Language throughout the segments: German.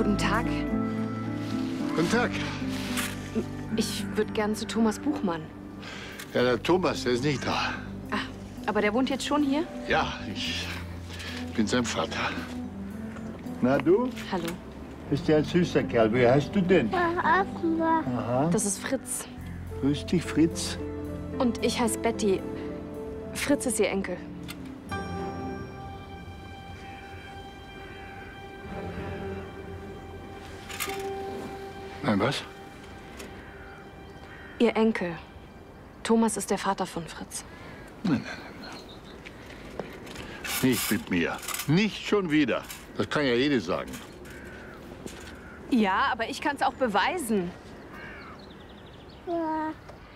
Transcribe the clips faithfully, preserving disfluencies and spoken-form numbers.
Guten Tag. Guten Tag. Ich würde gern zu Thomas Buchmann. Ja, der Thomas, der ist nicht da. Ah, aber der wohnt jetzt schon hier? Ja, ich bin sein Vater. Na, du? Hallo. Bist ja ein süßer Kerl. Wie heißt du denn? Aha. Das ist Fritz. Grüß dich, Fritz. Und ich heiße Betty. Fritz ist ihr Enkel. Nein, was? Ihr Enkel. Thomas ist der Vater von Fritz. Nein, nein, nein. Nicht mit mir. Nicht schon wieder. Das kann ja jede sagen. Ja, aber ich kann es auch beweisen. Ja.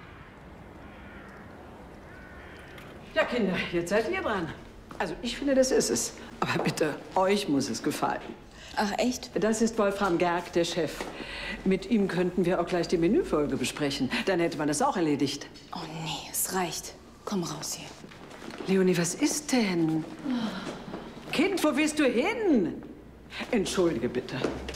Ja, Kinder, jetzt seid ihr dran. Also, ich finde, das ist es. Aber bitte, euch muss es gefallen. Ach, echt? Das ist Wolfram Gerg, der Chef. Mit ihm könnten wir auch gleich die Menüfolge besprechen. Dann hätte man das auch erledigt. Oh nee, es reicht. Komm raus hier. Leonie, was ist denn? Kind, wo willst du hin? Entschuldige bitte.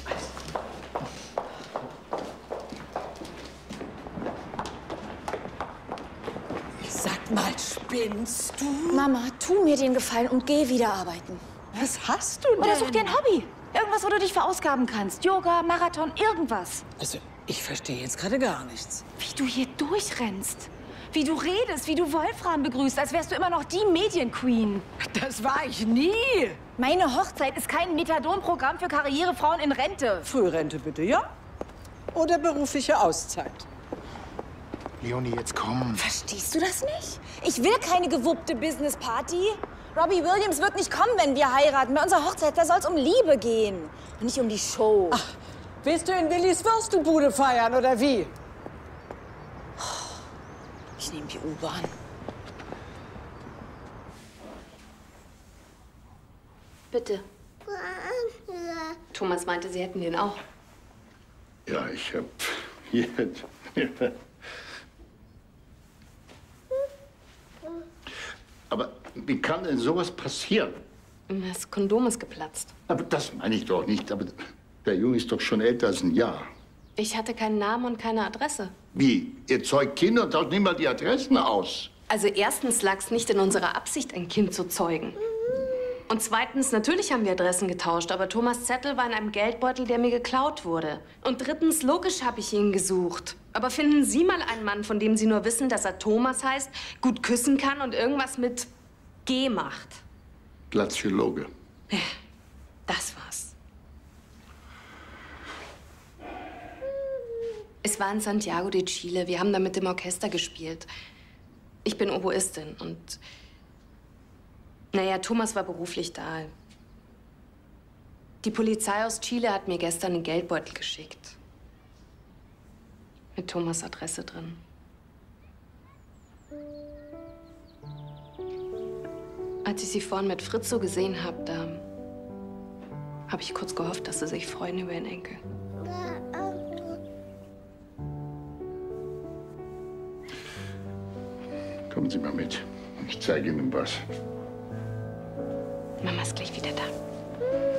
Sag mal, spinnst du? Mama, tu mir den Gefallen und geh wieder arbeiten. Was hast du denn? Oder such dir ein Hobby. Irgendwas, wo du dich verausgaben kannst. Yoga, Marathon, irgendwas. Also, ich verstehe jetzt gerade gar nichts. Wie du hier durchrennst. Wie du redest, wie du Wolfram begrüßt, als wärst du immer noch die Medienqueen. Das war ich nie. Meine Hochzeit ist kein Methadon-Programm für Karrierefrauen in Rente. Frührente bitte, ja? Oder berufliche Auszeit. Leonie, jetzt komm. Verstehst du das nicht? Ich will keine gewuppte Business-Party. Robbie Williams wird nicht kommen, wenn wir heiraten. Bei unserer Hochzeit, da soll es um Liebe gehen. Und nicht um die Show. Ach, willst du in Willis Würstelbude feiern, oder wie? Ich nehme die U-Bahn. Bitte. Thomas meinte, Sie hätten den auch. Ja, ich hab hier. Aber wie kann denn sowas passieren? Das Kondom ist geplatzt. Aber das meine ich doch nicht. Aber der Junge ist doch schon älter als ein Jahr. Ich hatte keinen Namen und keine Adresse. Wie? Ihr zeugt Kinder und tauscht nicht mal die Adressen aus. Also erstens lag es nicht in unserer Absicht, ein Kind zu zeugen. Und zweitens, natürlich haben wir Adressen getauscht, aber Thomas' Zettel war in einem Geldbeutel, der mir geklaut wurde. Und drittens, logisch habe ich ihn gesucht. Aber finden Sie mal einen Mann, von dem Sie nur wissen, dass er Thomas heißt, gut küssen kann und irgendwas mit G macht. Glaziologe. Ja, das war's. Es war in Santiago de Chile. Wir haben da mit dem Orchester gespielt. Ich bin Oboistin und... Naja, Thomas war beruflich da. Die Polizei aus Chile hat mir gestern einen Geldbeutel geschickt. Mit Thomas' Adresse drin. Als ich sie vorhin mit Fritz so gesehen habe, da habe ich kurz gehofft, dass sie sich freuen über ihren Enkel. Kommen Sie mal mit. Ich zeige Ihnen was. Mama ist gleich wieder da.